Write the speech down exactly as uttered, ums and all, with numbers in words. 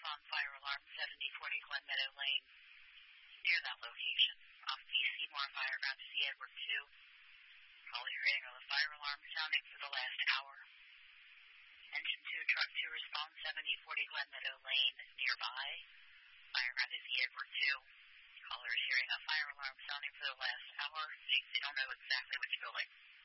respond fire alarm seventy forty Glen Meadow Lane near that location. Um, V. Seymour Fire Ground C. Edward two. Caller hearing of the fire alarm sounding for the last hour. Engine two, truck two, respond seventy forty Glen Meadow Lane nearby. Fire ground is E. Edward two. Caller is hearing a fire alarm sounding for the last hour. They, they don't know exactly which building.